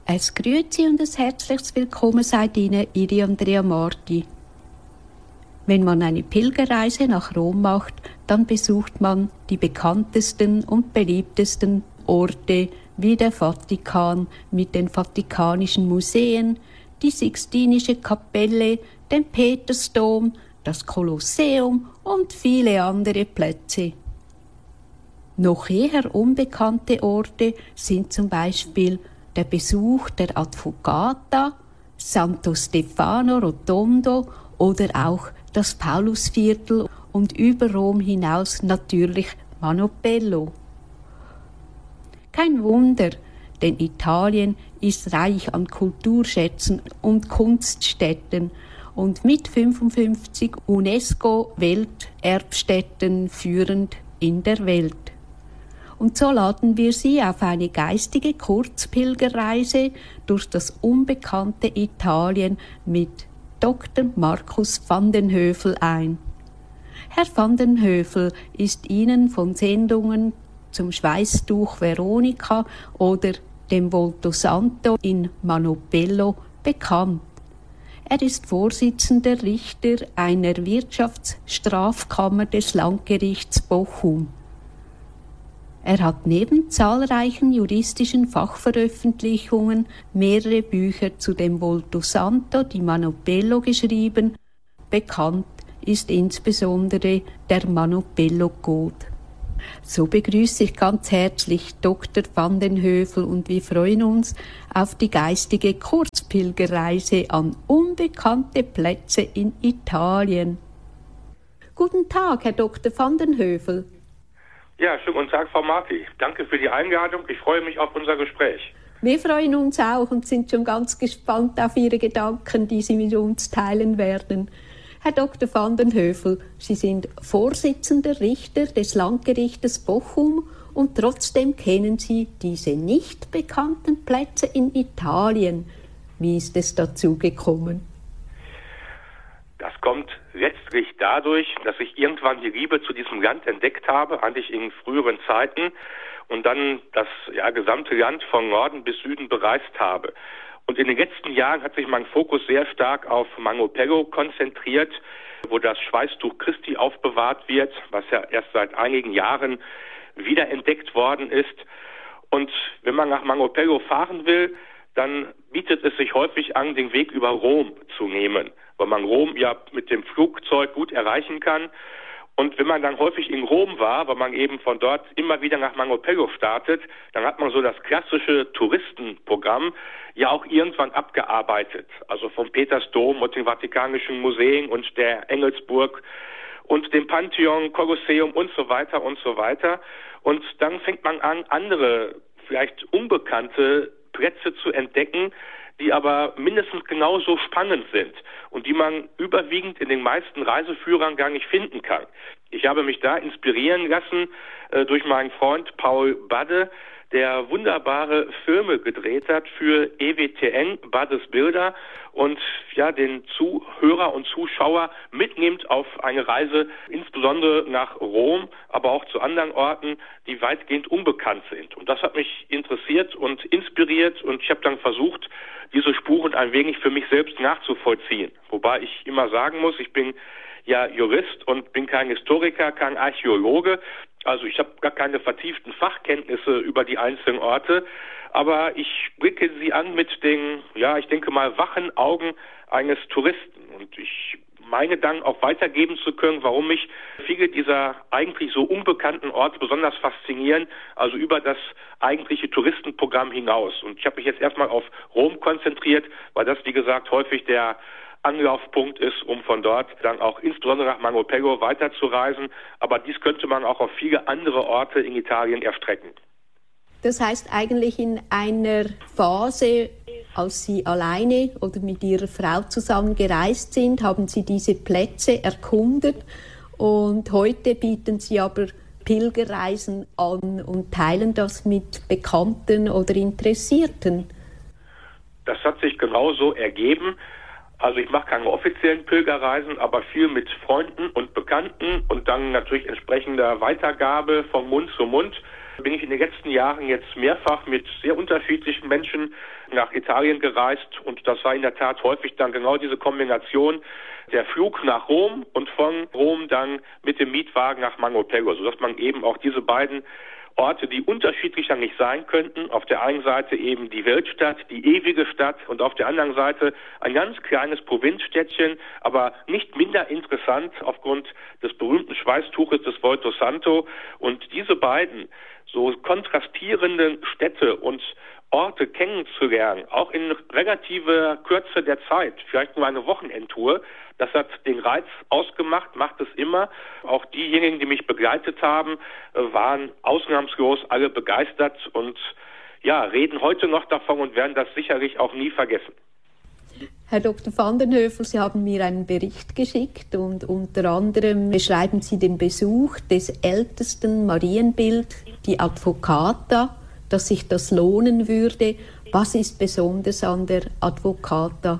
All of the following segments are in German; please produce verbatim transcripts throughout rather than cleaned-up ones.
Es grüezi und ein herzliches Willkommen seid Ihnen, Ihre Andrea Marti. Wenn man eine Pilgerreise nach Rom macht, dann besucht man die bekanntesten und beliebtesten Orte wie der Vatikan mit den Vatikanischen Museen, die Sixtinische Kapelle, den Petersdom, das Kolosseum und viele andere Plätze. Noch eher unbekannte Orte sind zum Beispiel der Besuch der Advocata, Santo Stefano Rotondo oder auch das Paulusviertel und über Rom hinaus natürlich Manopello. Kein Wunder, denn Italien ist reich an Kulturschätzen und Kunststätten und mit fünfundfünfzig UNESCO-Welterbstätten führend in der Welt. Und so laden wir Sie auf eine geistige Kurzpilgerreise durch das unbekannte Italien mit Doktor Markus van den Hövell ein. Herr van den Hövell ist Ihnen von Sendungen zum Schweißtuch Veronica oder dem Volto Santo in Manopello bekannt. Er ist Vorsitzender Richter einer Wirtschaftsstrafkammer des Landgerichts Bochum. Er hat neben zahlreichen juristischen Fachveröffentlichungen mehrere Bücher zu dem Volto Santo di Manopello geschrieben. Bekannt ist insbesondere der Manopello Code. So begrüße ich ganz herzlich Doktor van den Hövell und wir freuen uns auf die geistige Kurzpilgerreise an unbekannte Plätze in Italien. Guten Tag, Herr Doktor van den Hövell. Ja, schönen guten Tag, Frau Marti. Danke für die Einladung. Ich freue mich auf unser Gespräch. Wir freuen uns auch und sind schon ganz gespannt auf Ihre Gedanken, die Sie mit uns teilen werden. Herr Doktor van den Hövell, Sie sind Vorsitzender Richter des Landgerichtes Bochum und trotzdem kennen Sie diese nicht bekannten Plätze in Italien. Wie ist es dazu gekommen? Das kommt letztlich dadurch, dass ich irgendwann die Liebe zu diesem Land entdeckt habe, eigentlich in früheren Zeiten, und dann das ja, gesamte Land von Norden bis Süden bereist habe. Und in den letzten Jahren hat sich mein Fokus sehr stark auf Manopello konzentriert, wo das Schweißtuch Christi aufbewahrt wird, was ja erst seit einigen Jahren wiederentdeckt worden ist. Und wenn man nach Manopello fahren will, dann bietet es sich häufig an, den Weg über Rom zu nehmen, weil man Rom ja mit dem Flugzeug gut erreichen kann. Und wenn man dann häufig in Rom war, weil man eben von dort immer wieder nach Manopello startet, dann hat man so das klassische Touristenprogramm ja auch irgendwann abgearbeitet. Also vom Petersdom und den Vatikanischen Museen und der Engelsburg und dem Pantheon, Kolosseum und so weiter und so weiter. Und dann fängt man an, andere, vielleicht unbekannte Plätze zu entdecken, die aber mindestens genauso spannend sind und die man überwiegend in den meisten Reiseführern gar nicht finden kann. Ich habe mich da inspirieren lassen äh, durch meinen Freund Paul Badde, der wunderbare Filme gedreht hat für E W T N, Baddes Bilder, und ja den Zuhörer und Zuschauer mitnimmt auf eine Reise, insbesondere nach Rom, aber auch zu anderen Orten, die weitgehend unbekannt sind. Und das hat mich interessiert und inspiriert, und ich habe dann versucht, diese Spuren ein wenig für mich selbst nachzuvollziehen. Wobei ich immer sagen muss, ich bin ja Jurist und bin kein Historiker, kein Archäologe. Also ich habe gar keine vertieften Fachkenntnisse über die einzelnen Orte, aber ich blicke sie an mit den, ja, ich denke mal, wachen Augen eines Touristen. Und ich meine dann auch weitergeben zu können, warum mich viele dieser eigentlich so unbekannten Orte besonders faszinieren, also über das eigentliche Touristenprogramm hinaus. Und ich habe mich jetzt erstmal auf Rom konzentriert, weil das, wie gesagt, häufig der Anlaufpunkt ist, um von dort dann auch insbesondere nach Manopello weiterzureisen. Aber dies könnte man auch auf viele andere Orte in Italien erstrecken. Das heißt eigentlich in einer Phase, als Sie alleine oder mit Ihrer Frau zusammen gereist sind, haben Sie diese Plätze erkundet, und heute bieten Sie aber Pilgerreisen an und teilen das mit Bekannten oder Interessierten. Das hat sich genauso ergeben. Also ich mache keine offiziellen Pilgerreisen, aber viel mit Freunden und Bekannten und dann natürlich entsprechender Weitergabe von Mund zu Mund. bin ich in den letzten Jahren jetzt mehrfach mit sehr unterschiedlichen Menschen nach Italien gereist und das war in der Tat häufig dann genau diese Kombination, der Flug nach Rom und von Rom dann mit dem Mietwagen nach Mangopello, sodass man eben auch diese beiden Orte, die unterschiedlicher nicht sein könnten. Auf der einen Seite eben die Weltstadt, die ewige Stadt und auf der anderen Seite ein ganz kleines Provinzstädtchen, aber nicht minder interessant aufgrund des berühmten Schweißtuches des Volto Santo. Und diese beiden so kontrastierenden Städte und Orte kennenzulernen, auch in relativer Kürze der Zeit, vielleicht nur eine Wochenendtour, das hat den Reiz ausgemacht, macht es immer. Auch diejenigen, die mich begleitet haben, waren ausnahmslos alle begeistert und ja, reden heute noch davon und werden das sicherlich auch nie vergessen. Herr Doktor van den Hövell, Sie haben mir einen Bericht geschickt und unter anderem beschreiben Sie den Besuch des ältesten Marienbilds, die Advocata, dass sich das lohnen würde. Was ist besonders an der Advocata?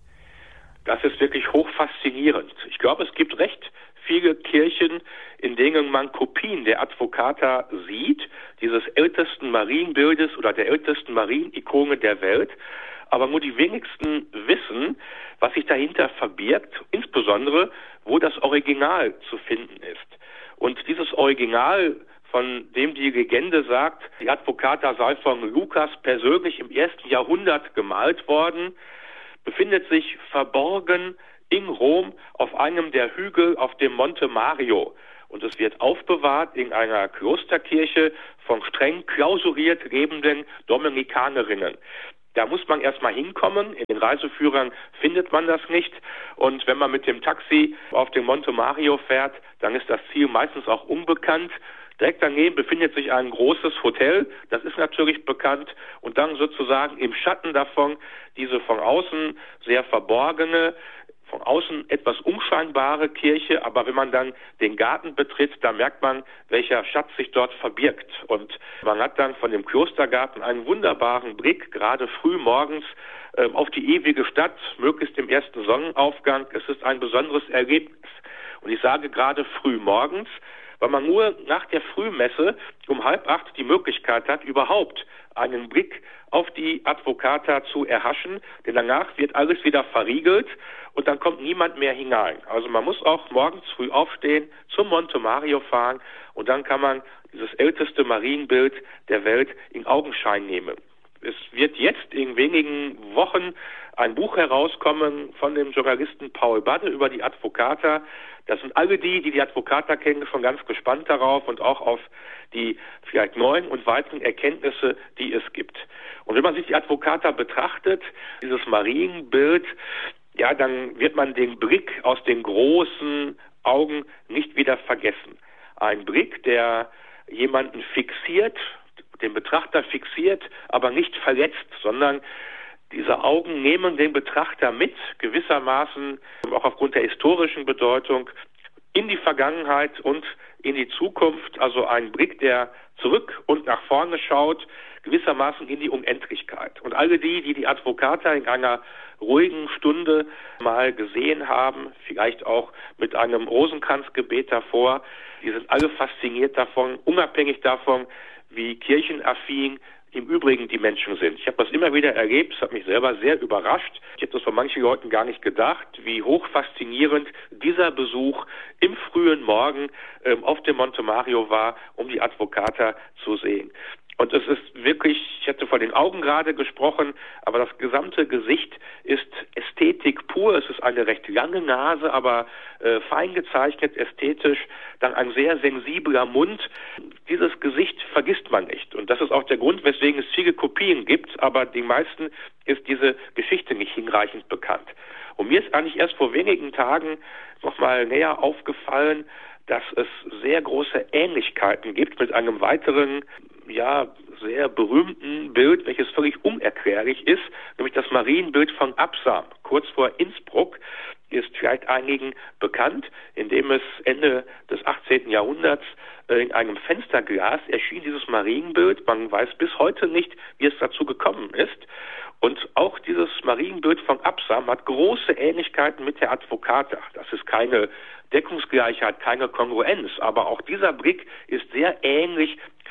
Das ist wirklich hochfaszinierend. Ich glaube, es gibt recht viele Kirchen, in denen man Kopien der Advocata sieht, dieses ältesten Marienbildes oder der ältesten Marienikone der Welt. Aber nur die wenigsten wissen, was sich dahinter verbirgt, insbesondere, wo das Original zu finden ist. Und dieses Original, von dem die Legende sagt, die Advocata sei von Lukas persönlich im ersten Jahrhundert gemalt worden, befindet sich verborgen in Rom auf einem der Hügel auf dem Monte Mario. Und es wird aufbewahrt in einer Klosterkirche von streng klausuriert lebenden Dominikanerinnen. Da muss man erstmal hinkommen. In den Reiseführern findet man das nicht. Und wenn man mit dem Taxi auf den Monte Mario fährt, dann ist das Ziel meistens auch unbekannt. Direkt daneben befindet sich ein großes Hotel, das ist natürlich bekannt, und dann sozusagen im Schatten davon diese von außen sehr verborgene, von außen etwas unscheinbare Kirche, aber wenn man dann den Garten betritt, dann merkt man, welcher Schatz sich dort verbirgt. Und man hat dann von dem Klostergarten einen wunderbaren Blick, gerade früh morgens, äh, auf die ewige Stadt, möglichst im ersten Sonnenaufgang. Es ist ein besonderes Erlebnis. Und ich sage gerade früh morgens, weil man nur nach der Frühmesse um halb acht die Möglichkeit hat, überhaupt einen Blick auf die Advocata zu erhaschen, denn danach wird alles wieder verriegelt und dann kommt niemand mehr hinein. Also man muss auch morgens früh aufstehen, zum Monte Mario fahren und dann kann man dieses älteste Marienbild der Welt in Augenschein nehmen. Es wird jetzt in wenigen Wochen ein Buch herauskommen von dem Journalisten Paul Badde über die Advocata. Das sind alle die, die die Advocata kennen, schon ganz gespannt darauf und auch auf die vielleicht neuen und weiteren Erkenntnisse, die es gibt. Und wenn man sich die Advocata betrachtet, dieses Marienbild, ja, dann wird man den Blick aus den großen Augen nicht wieder vergessen. Ein Blick, der jemanden fixiert, den Betrachter fixiert, aber nicht verletzt, sondern diese Augen nehmen den Betrachter mit, gewissermaßen auch aufgrund der historischen Bedeutung, in die Vergangenheit und in die Zukunft. Also ein Blick, der zurück und nach vorne schaut, gewissermaßen in die Unendlichkeit. Und alle die, die die Advocata in einer ruhigen Stunde mal gesehen haben, vielleicht auch mit einem Rosenkranzgebet davor, die sind alle fasziniert davon, unabhängig davon, wie kirchenaffin im Übrigen die Menschen sind. Ich habe das immer wieder erlebt, es hat mich selber sehr überrascht. Ich habe das von manchen Leuten gar nicht gedacht, wie hoch faszinierend dieser Besuch im frühen Morgen ähm, auf dem Monte Mario war, um die Advocata zu sehen. Und es ist wirklich, ich hatte vor den Augen gerade gesprochen, aber das gesamte Gesicht ist Ästhetik pur. Es ist eine recht lange Nase, aber äh, fein gezeichnet, ästhetisch. Dann ein sehr sensibler Mund. Dieses Gesicht vergisst man nicht. Und das ist auch der Grund, weswegen es viele Kopien gibt, aber den meisten ist diese Geschichte nicht hinreichend bekannt. Und mir ist eigentlich erst vor wenigen Tagen nochmal näher aufgefallen, dass es sehr große Ähnlichkeiten gibt mit einem weiteren, ja, sehr berühmten Bild, welches völlig unerklärlich ist, nämlich das Marienbild von Absam, kurz vor Innsbruck, ist vielleicht einigen bekannt, indem es Ende des achtzehnten Jahrhunderts in einem Fensterglas erschien dieses Marienbild. Man weiß bis heute nicht, wie es dazu gekommen ist. Und auch dieses Marienbild von Absam hat große Ähnlichkeiten mit der Advocata. Das ist keine Deckungsgleichheit, keine Kongruenz, aber auch dieser Blick ist sehr ähnlich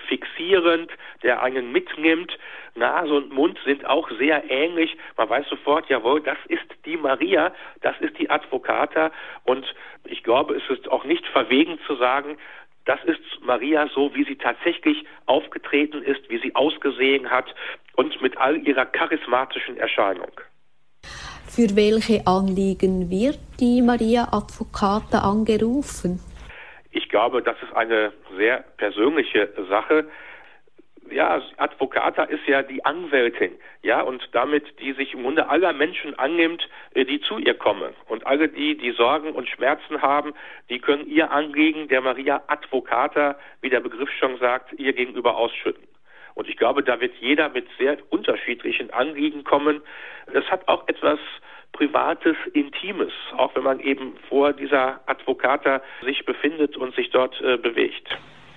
fixierend, der einen mitnimmt. Nase und Mund sind auch sehr ähnlich. Man weiß sofort, jawohl, das ist die Maria, das ist die Advocata. Und ich glaube, es ist auch nicht verwegen zu sagen, das ist Maria so, wie sie tatsächlich aufgetreten ist, wie sie ausgesehen hat und mit all ihrer charismatischen Erscheinung. Für welche Anliegen wird die Maria Advocata angerufen? Ich glaube, das ist eine sehr persönliche Sache. Ja, Advocata ist ja die Anwältin, ja, und damit die sich im Grunde aller Menschen annimmt, die zu ihr kommen. Und alle die, die Sorgen und Schmerzen haben, die können ihr Anliegen der Maria Advocata, wie der Begriff schon sagt, ihr gegenüber ausschütten. Und ich glaube, da wird jeder mit sehr unterschiedlichen Anliegen kommen. Das hat auch etwas Privates, Intimes, auch wenn man eben vor dieser Advocata sich befindet und sich dort äh, bewegt.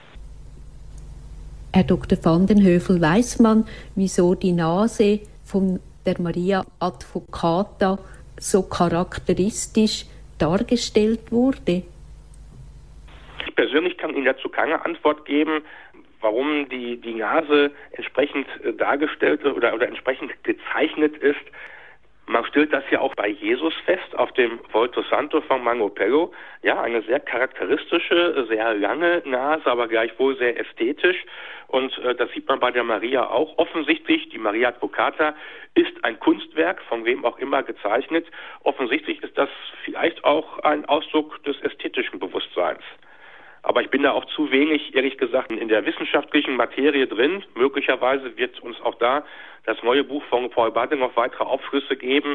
Herr Doktor van den Hövell, weiß man, wieso die Nase von der Maria Advocata so charakteristisch dargestellt wurde? Ich persönlich kann Ihnen dazu keine Antwort geben, warum die, die Nase entsprechend äh, dargestellt oder, oder entsprechend gezeichnet ist. Man stellt das ja auch bei Jesus fest, auf dem Volto Santo von Mangopello. Ja, eine sehr charakteristische, sehr lange Nase, aber gleichwohl sehr ästhetisch. Und äh, das sieht man bei der Maria auch. Offensichtlich, die Maria Advocata ist ein Kunstwerk, von wem auch immer gezeichnet. Offensichtlich ist das vielleicht auch ein Ausdruck des ästhetischen Bewusstseins. Aber ich bin da auch zu wenig, ehrlich gesagt, in der wissenschaftlichen Materie drin. Möglicherweise wird uns auch da das neue Buch von Paul Bading noch weitere Aufschlüsse geben.